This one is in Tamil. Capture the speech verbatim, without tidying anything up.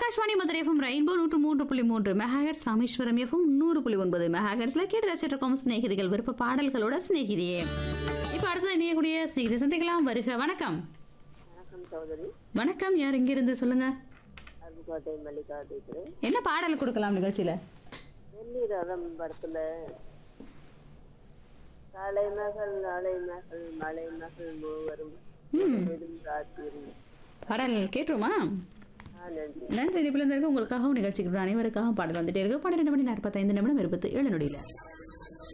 ஆகாஷ்வாணி மதுரை எஃப்எம் ரெயின்போ நூற்று மூன்று புள்ளி மூன்று மெகாஹெட்ஸ், ராமேஸ்வரம் எஃப்எம் நூறு புள்ளி ஒன்பது மெகாஹெட்ஸ்ல கேட்டு ரசிச்சிருக்கோம் சிநேகிதிகள் விருப்ப பாடல்களோட சிநேகிதியே. இப்போ அடுத்தது இணையக்கூடிய சிநேகிதி சந்திக்கலாம். வருக. வணக்கம். வணக்கம் சகோதரி. வணக்கம். யார் எங்கிருந்து சொல்லுங்க? அருப்புக்கோட்டை மல்லிகா பேசுறேன். என்ன பாடல் கொடுக்கலாம் நிகழ்ச்சியில? வெள்ளி ரதம் படத்துல காலை மகள் நாளை மகள் மலை மகள் மூவரும் எதும் ராத்திரி பாடல் கேட்டுருமா? ஆ, நன்றி. நன்றி. நிபுணர்களுக்கு உங்களுக்காகவும் நிகழ்ச்சிக்கு அனைவருக்காகவும் பாடல் வந்துட்டே இருக்கு. பன்னிரெண்டு மணி நாற்பத்தைந்து நிமிடம் இருபத்தி ஏழு நொடியில